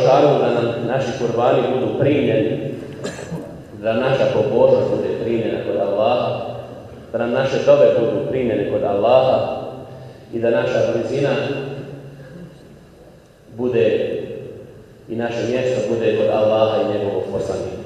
Đelešanu da nam naši kurbani budu primljeni, da naša pobožnost bude primljena kod Allaha, da nam naše dove budu primljene kod Allaha i da naša blizina bude i naše mjesto bude kod Allaha i njegovog poslanika.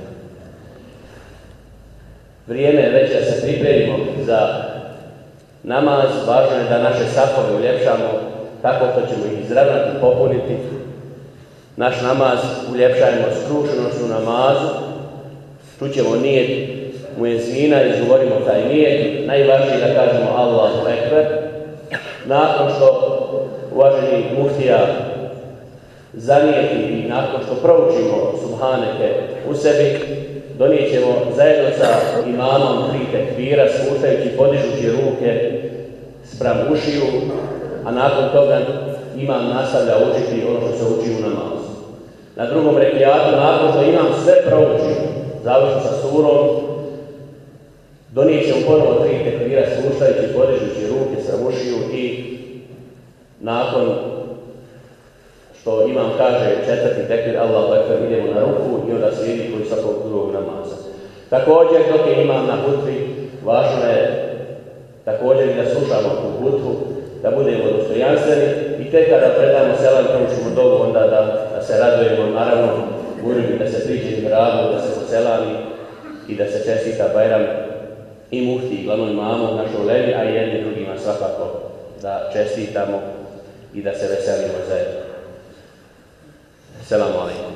Vrijeme je već da se pripremimo za namaz, važno je da naše safove uljepšamo tako što ćemo ih izravnati, popuniti. Naš namaz uljepšajemo skrušenošću namazu, čućemo nijet muezina, izgovorimo taj nijet, najvažnije da kažemo Allahu Ekber. Nakon što uvaženi muftija zanijeti i nakon što proučimo subhaneke u sebi, donijet ćemo zajedno sa imamom 3 tekbira, spuštajući, podižući ruke spram ušiju, a nakon toga imam nastavlja učiti ono što se uči u namazu. Na drugom rekiatu, nakon što imam sve prouči, završno sa surom, donijet ćemo ponovo 3 tekbira, spuštajući, podižući ruke spram ušiju i nakon što imam kaže 4. tekbir Allahu Ekber, idemo na ruku i onda slijedi koji svakog drugog namaza. Također, dok je imam na hutbi, važno je također i da slušamo tu hutbu, da budemo dostojanstveni i tek kada predamo selam, proučimo dovu, onda da se radujemo, naravno, urbi da se priđe gradu, da se poselami i da se čestita Bajram i mufti i glavnom imamu, našoj ulemi, a i jedni drugima svakako da čestitamo i da se veselimo zajedno. Selamu alaikum.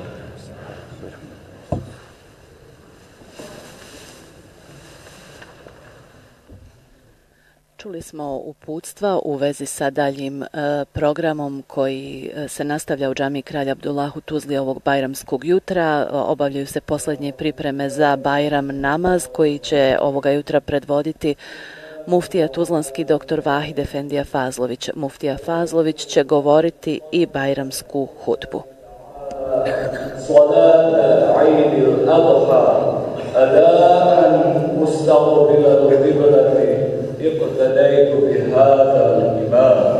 Čuli smo uputstva u vezi sa daljim programom koji se nastavlja u džamii Kralja Abdullah u Tuzli ovog bajramskog jutra. Obavljaju se posljednje pripreme za Bajram namaz koji će ovoga jutra predvoditi muftija tuzlanski dr. Vahid Efendija Fazlović. Muftija Fazlović će govoriti i bajramsku hutbu. صلاة عيد الأضحى أداء مستقبل القبلة اقتديت بهذا الإمام